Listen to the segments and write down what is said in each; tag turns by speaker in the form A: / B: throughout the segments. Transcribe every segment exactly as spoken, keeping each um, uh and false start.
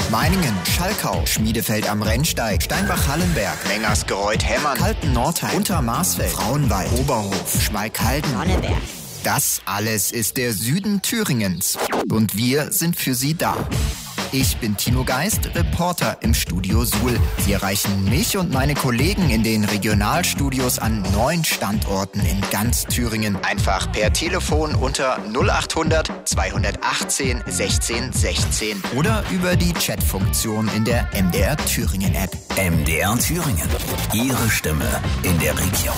A: Meiningen, Schalkau, Schmiedefeld am Rennsteig, Steinbach-Hallenberg, Mengersgereuth-Hemmern, Kalten-Nordheim, Untermarsfeld, Frauenwald, Oberhof, Schmalkalden,
B: Sonneberg.
A: Das alles ist der Süden Thüringens. Und wir sind für Sie da. Ich bin Tino Geist, Reporter im Studio Suhl. Sie erreichen mich und meine Kollegen in den Regionalstudios an neun Standorten in ganz Thüringen. Einfach per Telefon unter null acht hundert zweihundertachtzehn sechzehn sechzehn oder über die Chatfunktion in der M D R Thüringen App.
C: M D R Thüringen. Ihre Stimme in der Region.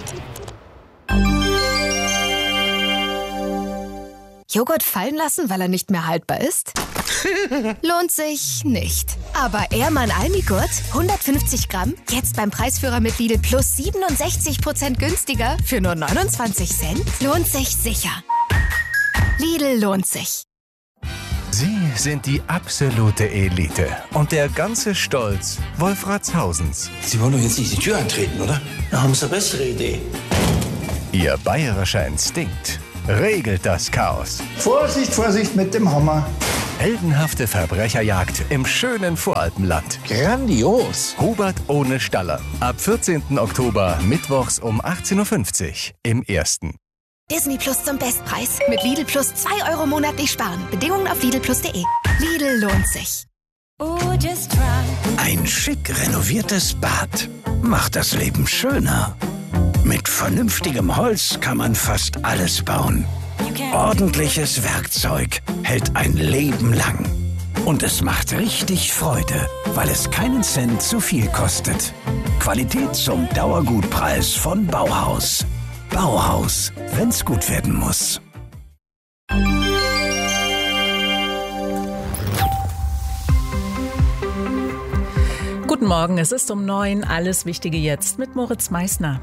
D: Joghurt fallen lassen, weil er nicht mehr haltbar ist? Lohnt sich nicht. Aber Ehrmann Almigurt, hundertfünfzig Gramm, jetzt beim Preisführer mit Lidl plus siebenundsechzig Prozent günstiger für nur neunundzwanzig Cent? Lohnt sich sicher. Lidl lohnt sich.
E: Sie sind die absolute Elite und der ganze Stolz Wolfratshausens.
F: Sie wollen doch jetzt nicht die Tür eintreten, oder? Da haben Sie eine bessere Idee.
E: Ihr bayerischer Instinkt regelt das Chaos.
G: Vorsicht, Vorsicht mit dem Hammer.
E: Heldenhafte Verbrecherjagd im schönen Voralpenland.
F: Grandios.
E: Hubert ohne Staller. Ab vierzehnten Oktober, mittwochs um achtzehn Uhr fünfzig im Ersten.
D: Disney Plus zum Bestpreis. Mit Lidl Plus zwei Euro monatlich sparen. Bedingungen auf lidl plus punkt de. Lidl lohnt sich.
C: Ein schick renoviertes Bad macht das Leben schöner. Mit vernünftigem Holz kann man fast alles bauen. Ordentliches Werkzeug hält ein Leben lang. Und es macht richtig Freude, weil es keinen Cent zu viel kostet. Qualität zum Dauergutpreis von Bauhaus. Bauhaus, wenn's gut werden muss.
H: Guten Morgen, es ist um neun. Alles Wichtige jetzt mit Moritz Meissner.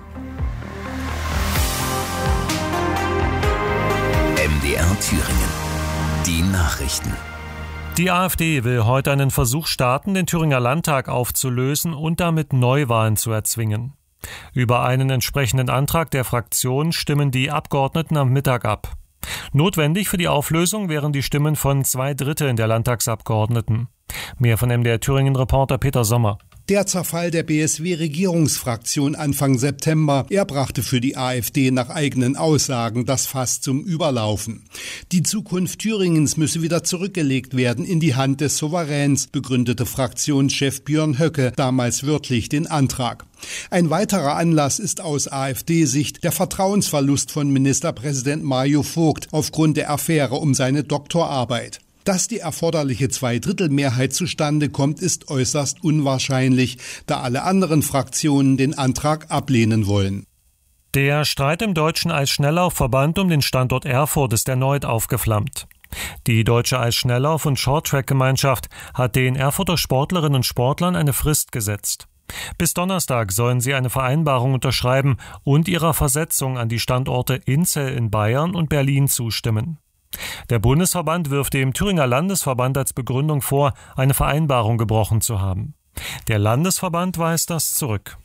C: M D R Thüringen. Die Nachrichten.
I: Die AfD will heute einen Versuch starten, den Thüringer Landtag aufzulösen und damit Neuwahlen zu erzwingen. Über einen entsprechenden Antrag der Fraktion stimmen die Abgeordneten am Mittag ab. Notwendig für die Auflösung wären die Stimmen von zwei Dritteln der Landtagsabgeordneten. Mehr von M D R Thüringen-Reporter Peter Sommer.
J: Der Zerfall der B S W-Regierungsfraktion Anfang September, er brachte für die AfD nach eigenen Aussagen das Fass zum Überlaufen. Die Zukunft Thüringens müsse wieder zurückgelegt werden in die Hand des Souveräns, begründete Fraktionschef Björn Höcke damals wörtlich den Antrag. Ein weiterer Anlass ist aus AfD-Sicht der Vertrauensverlust von Ministerpräsident Mario Vogt aufgrund der Affäre um seine Doktorarbeit. Dass die erforderliche Zweidrittelmehrheit zustande kommt, ist äußerst unwahrscheinlich, da alle anderen Fraktionen den Antrag ablehnen wollen.
I: Der Streit im Deutschen Eisschnelllaufverband um den Standort Erfurt ist erneut aufgeflammt. Die Deutsche Eisschnelllauf- und Shorttrack-Gemeinschaft hat den Erfurter Sportlerinnen und Sportlern eine Frist gesetzt. Bis Donnerstag sollen sie eine Vereinbarung unterschreiben und ihrer Versetzung an die Standorte Inzell in Bayern und Berlin zustimmen. Der Bundesverband wirft dem Thüringer Landesverband als Begründung vor, eine Vereinbarung gebrochen zu haben. Der Landesverband weist das zurück.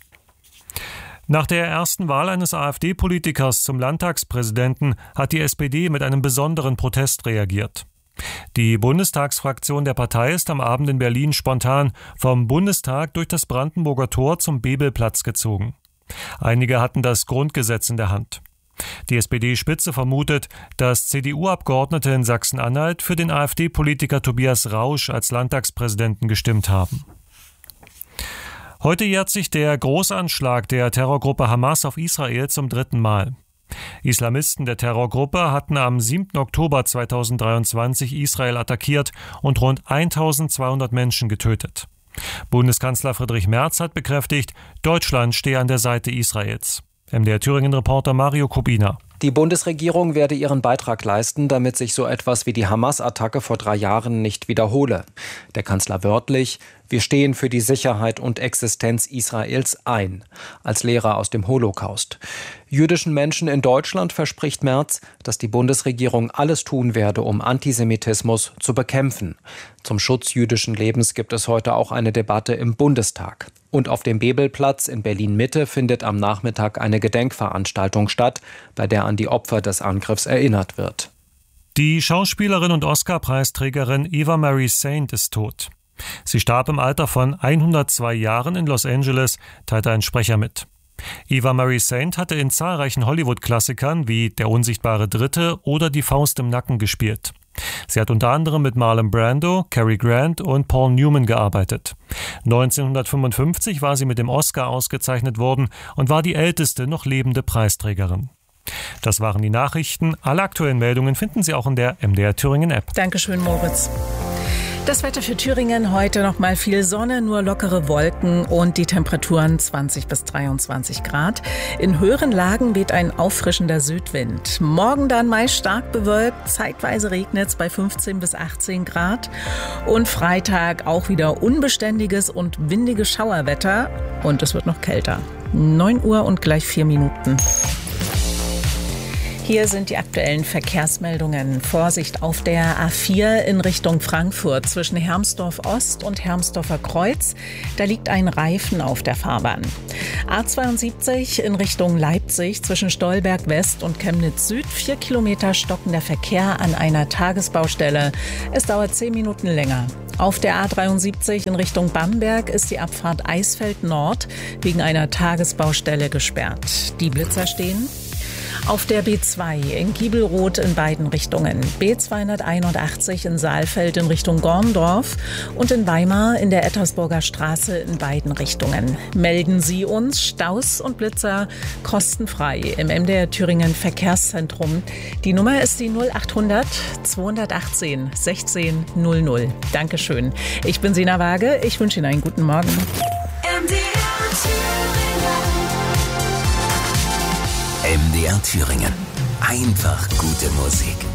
I: Nach der ersten Wahl eines AfD-Politikers zum Landtagspräsidenten hat die S P D mit einem besonderen Protest reagiert. Die Bundestagsfraktion der Partei ist am Abend in Berlin spontan vom Bundestag durch das Brandenburger Tor zum Bebelplatz gezogen. Einige hatten das Grundgesetz in der Hand. Die S P D-Spitze vermutet, dass C D U-Abgeordnete in Sachsen-Anhalt für den AfD-Politiker Tobias Rausch als Landtagspräsidenten gestimmt haben. Heute jährt sich der Großanschlag der Terrorgruppe Hamas auf Israel zum dritten Mal. Islamisten der Terrorgruppe hatten am siebten Oktober zweitausenddreiundzwanzig Israel attackiert und rund eintausendzweihundert Menschen getötet. Bundeskanzler Friedrich Merz hat bekräftigt, Deutschland stehe an der Seite Israels. M D R Thüringen-Reporter Mario Kubina.
K: Die Bundesregierung werde ihren Beitrag leisten, damit sich so etwas wie die Hamas-Attacke vor drei Jahren nicht wiederhole. Der Kanzler wörtlich: Wir stehen für die Sicherheit und Existenz Israels ein, als Lehrer aus dem Holocaust. Jüdischen Menschen in Deutschland verspricht Merz, dass die Bundesregierung alles tun werde, um Antisemitismus zu bekämpfen. Zum Schutz jüdischen Lebens gibt es heute auch eine Debatte im Bundestag. Und auf dem Bebelplatz in Berlin-Mitte findet am Nachmittag eine Gedenkveranstaltung statt, bei der an die Opfer des Angriffs erinnert wird.
I: Die Schauspielerin und Oscar-Preisträgerin Eva Marie Saint ist tot. Sie starb im Alter von hundertzwei Jahren in Los Angeles, teilte ein Sprecher mit. Eva Marie Saint hatte in zahlreichen Hollywood-Klassikern wie Der unsichtbare Dritte oder Die Faust im Nacken gespielt. Sie hat unter anderem mit Marlon Brando, Cary Grant und Paul Newman gearbeitet. neunzehnhundertfünfundfünfzig war sie mit dem Oscar ausgezeichnet worden und war die älteste noch lebende Preisträgerin. Das waren die Nachrichten. Alle aktuellen Meldungen finden Sie auch in der M D R Thüringen App.
H: Dankeschön, Moritz. Das Wetter für Thüringen: heute noch mal viel Sonne, nur lockere Wolken und die Temperaturen zwanzig bis dreiundzwanzig Grad. In höheren Lagen weht ein auffrischender Südwind. Morgen dann meist stark bewölkt, zeitweise regnet es bei fünfzehn bis achtzehn Grad. Und Freitag auch wieder unbeständiges und windiges Schauerwetter und es wird noch kälter. neun Uhr und gleich vier Minuten. Hier sind die aktuellen Verkehrsmeldungen. Vorsicht auf der A vier in Richtung Frankfurt zwischen Hermsdorf Ost und Hermsdorfer Kreuz. Da liegt ein Reifen auf der Fahrbahn. A zweiundsiebzig in Richtung Leipzig zwischen Stolberg West und Chemnitz Süd. Vier Kilometer stockender Verkehr an einer Tagesbaustelle. Es dauert zehn Minuten länger. Auf der A dreiundsiebzig in Richtung Bamberg ist die Abfahrt Eisfeld Nord wegen einer Tagesbaustelle gesperrt. Die Blitzer stehen. Auf der B zwei in Giebelroth in beiden Richtungen, B zweihunderteinundachtzig in Saalfeld in Richtung Gorndorf und in Weimar in der Ettersburger Straße in beiden Richtungen. Melden Sie uns Staus und Blitzer kostenfrei im M D R Thüringen Verkehrszentrum. Die Nummer ist die null achthundert zweihundertachtzehn sechzehn null null. Dankeschön. Ich bin Sina Waage. Ich wünsche Ihnen einen guten Morgen.
B: M D R Thüringen. M D R Thüringen. Einfach gute Musik.